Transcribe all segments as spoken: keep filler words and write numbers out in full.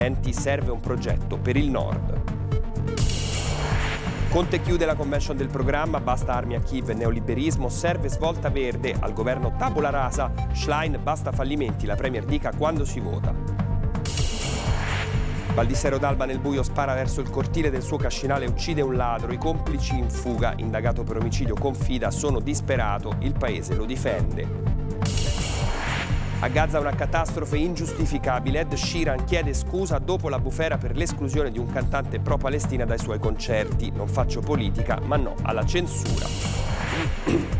Serve un progetto per il nord. Conte chiude la convention del programma, basta armi a Kiev e neoliberismo, serve svolta verde, al governo tabula rasa, Schlein basta fallimenti, la premier dica quando si vota. Baldissero d'Alba nel buio spara verso il cortile del suo cascinale, uccide un ladro, i complici in fuga, indagato per omicidio confida, sono disperato, il paese lo difende. A Gaza una catastrofe ingiustificabile, Ed Sheeran chiede scusa dopo la bufera per l'esclusione di un cantante pro-Palestina dai suoi concerti. Non faccio politica, ma no alla censura.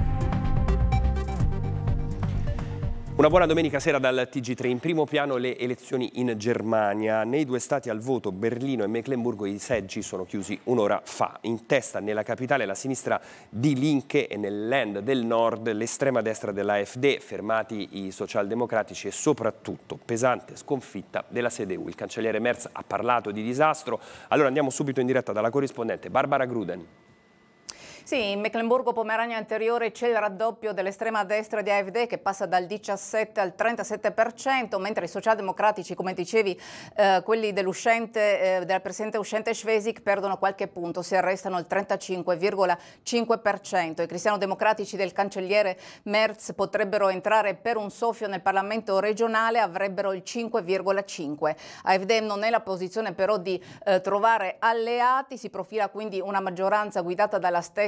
Una buona domenica sera dal T G tre. In primo piano le elezioni in Germania. Nei due stati al voto, Berlino e Meclemburgo, i seggi sono chiusi un'ora fa. In testa nella capitale la sinistra Die Linke e nel Land del Nord l'estrema destra dell'AfD, fermati i socialdemocratici e soprattutto pesante sconfitta della C D U. Il cancelliere Merz ha parlato di disastro. Allora andiamo subito in diretta dalla corrispondente Barbara Gruden. Sì, in Meclemburgo-Pomerania Anteriore c'è il raddoppio dell'estrema destra di AfD che passa dal diciassette al trentasette per cento, mentre i socialdemocratici, come dicevi, eh, quelli dell'uscente, eh, del presidente uscente Schwesig, perdono qualche punto, si arrestano al trentacinque virgola cinque per cento. I cristiano-democratici del cancelliere Merz potrebbero entrare per un soffio nel Parlamento regionale, avrebbero il cinque virgola cinque. AfD non è la posizione però di eh, trovare alleati, si profila quindi una maggioranza guidata dalla stessa